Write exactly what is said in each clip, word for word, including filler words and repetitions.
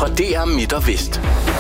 fra D R Midt og Vest.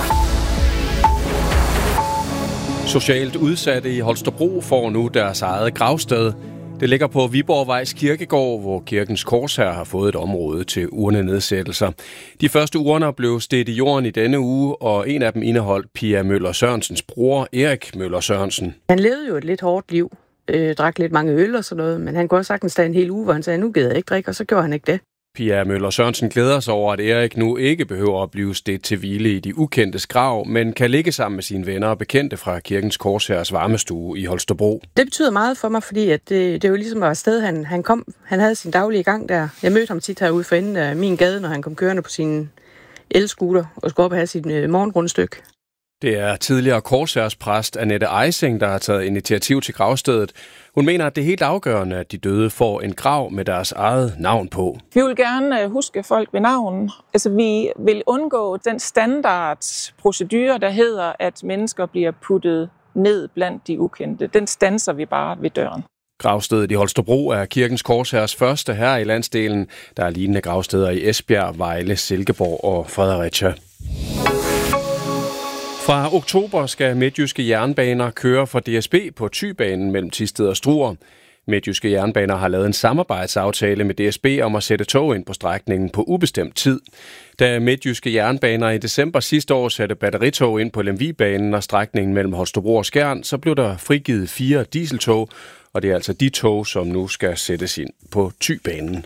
Socialt udsatte i Holstebro får nu deres eget gravsted. Det ligger på Viborgvejs Kirkegård, hvor Kirkens Korshær har fået et område til urnenedsættelser. De første urner blev stedt i jorden i denne uge, og en af dem indeholdt Pia Møller Sørensens bror, Erik Møller Sørensen. Han levede jo et lidt hårdt liv, øh, drak lidt mange øl og sådan noget, men han kunne også sagtens tage en hel uge, hvor han sagde, nu gider jeg ikke drikke, og så gjorde han ikke det. Pia Møller Sørensen glæder sig over, at Erik nu ikke behøver at blive stedt til hvile i de ukendtes grav, men kan ligge sammen med sine venner og bekendte fra Kirkens Korshærs varmestue i Holstebro. Det betyder meget for mig, fordi at det, det er jo ligesom et sted, han, han kom. Han havde sin daglige gang der. Jeg mødte ham tit herude for enden af min gade, når han kom kørende på sin elscooter og skulle op og have sit øh, morgenrundstykke. Det er tidligere Korshærspræst Annette Eising, der har taget initiativ til gravstedet. Hun mener, at det er helt afgørende, at de døde får en grav med deres eget navn på. Vi vil gerne huske folk ved navn. Altså, vi vil undgå den standardprocedure, der hedder, at mennesker bliver puttet ned blandt de ukendte. Den standser vi bare ved døren. Gravstedet i Holstebro er Kirkens Korshærs første her i landsdelen. Der er lignende gravsteder i Esbjerg, Vejle, Silkeborg og Fredericia. Fra oktober skal Midtjyske Jernbaner køre for D S B på Thybanen mellem Thisted og Struer. Midtjyske Jernbaner har lavet en samarbejdsaftale med D S B om at sætte tog ind på strækningen på ubestemt tid. Da Midtjyske Jernbaner i december sidste år satte batteritog ind på Lemvigbanen og strækningen mellem Holstebro og Skjern, så blev der frigivet fire dieseltog, og det er altså de tog, som nu skal sættes ind på Thybanen.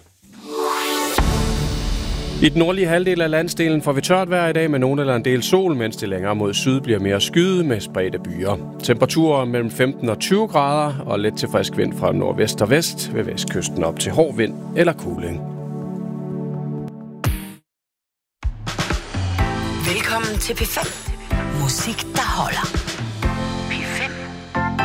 I den nordlige halvdel af landsdelen får vi tørt vejr i dag med nogen eller en del sol, mens det længere mod syd bliver mere skyet med spredte byer. Temperaturer mellem femten og tyve grader og let til frisk vind fra nordvest og vest, ved vestkysten op til hård vind eller kuling. Velkommen til P fem. Musik, der holder.